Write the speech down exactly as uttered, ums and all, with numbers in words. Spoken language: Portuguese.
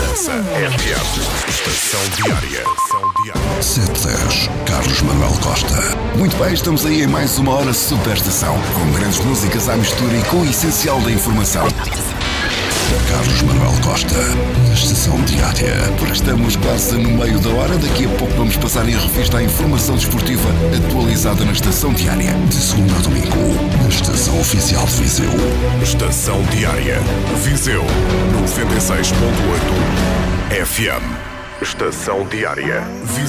Bragança. F M. Estação Diária. sete dez, Carlos Manuel Costa. Muito bem, estamos aí em mais uma hora Superestação, com grandes músicas à mistura e com o essencial da informação. Carlos Manuel Costa, na Estação Diária. Porque estamos quase no meio da hora, daqui a pouco vamos passar em revista a informação desportiva atualizada na Estação Diária. De segunda a domingo, na Estação Oficial de Viseu. Estação Diária. Viseu, noventa e seis ponto oito F M. Estação Diária. Viseu.